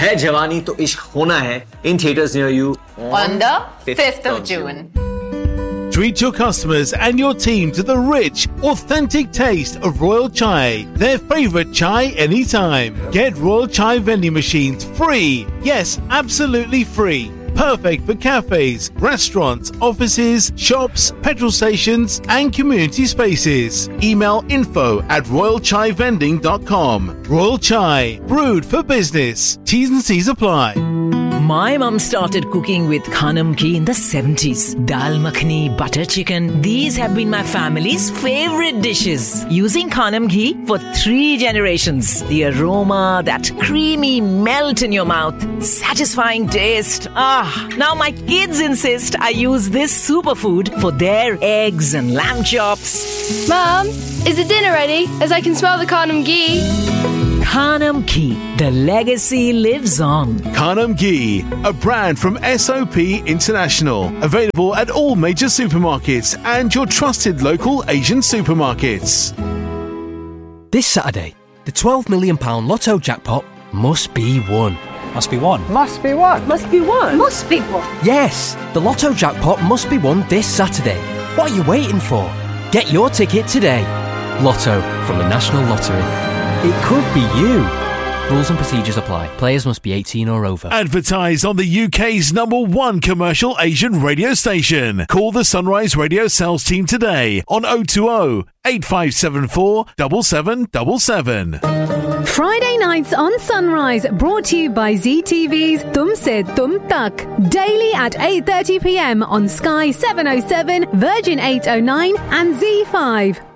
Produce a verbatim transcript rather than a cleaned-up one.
है जवानी तो इश्क होना है in theaters near you on the fifth of June. Treat your customers and your team to the rich, authentic taste of Royal Chai, their favourite chai anytime. Get Royal Chai vending machines free. Yes, absolutely free. Perfect for cafes, restaurants, offices, shops, petrol stations and community spaces. Email info at royal chai vending dot com. Royal Chai, brewed for business. T's and C's apply. My mum started cooking with Khanam ghee in the seventies. Dal makhani, butter chicken, these have been my family's favourite dishes. Using Khanam ghee for three generations. The aroma, that creamy melt in your mouth, satisfying taste. Ah, now my kids insist I use this superfood for their eggs and lamb chops. Mum, is the dinner ready? As I can smell the Khanam ghee. Khanam ghee, the legacy lives on. Khanam ghee, a brand from S O P International. Available at all major supermarkets and your trusted local Asian supermarkets. This Saturday, the twelve million pounds Lotto jackpot must be won. Must be won. Must be won. Must be won. Must be won. Yes, the Lotto jackpot must be won this Saturday. What are you waiting for? Get your ticket today. Lotto from the National Lottery. It could be you. Rules and procedures apply. Players must be eighteen or over. Advertise on the U K's number one commercial Asian radio station. Call the Sunrise Radio sales team today on oh two oh, eight five seven four, seven seven seven seven. Friday nights on Sunrise, brought to you by Z T V's Tum Se Tum Tak. Daily at eight thirty p m on Sky seven oh seven, Virgin eight oh nine and Z five.